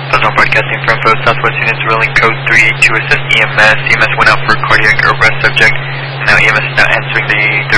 Fresno Broadcasting for info. Southwest units rolling code 3 to assist EMS. EMS went out for cardiac arrest subject. Now EMS is now answering the